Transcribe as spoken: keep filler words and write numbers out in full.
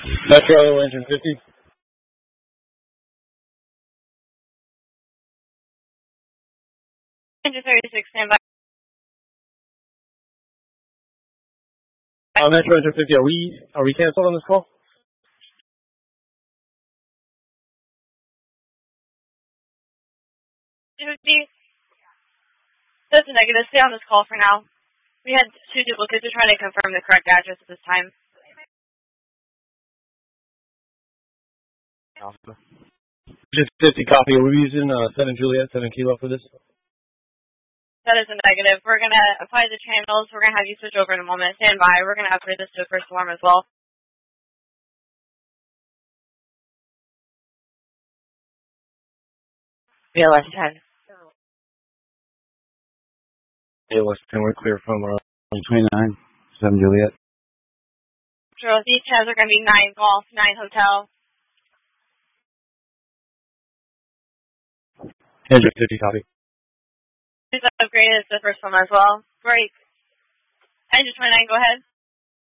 Metro, engine fifty. Engine thirty-six, stand by. Uh, Metro, engine fifty, are we, are we canceled on this call? fifty. That's a negative. Stay on this call for now. We had two duplicates. We're trying to confirm the correct address at this time. Alpha. Just fifty copy. Are we using uh, seven Juliet, seven Kilo for this? That is a negative. We're going to apply the channels. We're going to have you switch over in a moment. Stand by. We're going to upgrade this to a first alarm as well. B L S ten. B L S ten, we're clear from uh, twenty-nine, seven Juliet. Sure, these tabs are going to be nine Golf, nine Hotel. Engine fifty copy. Please upgrade it to the first one as well. Break. Engine twenty-nine, go ahead.